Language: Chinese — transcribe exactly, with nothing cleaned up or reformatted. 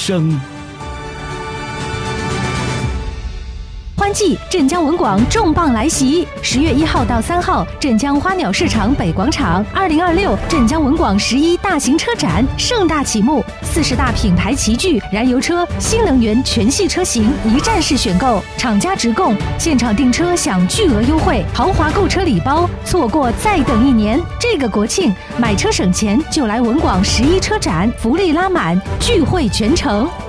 声。 欢季，镇江文广重磅来袭！十月一号到三号，镇江花鸟市场北广场，二零二六镇江文广十一大型车展盛大启幕，四十大品牌齐聚，燃油车、新能源全系车型一站式选购，厂家直供，现场订车享巨额优惠，豪华购车礼包，错过再等一年。这个国庆买车省钱，就来文广十一车展，福利拉满，聚会全城。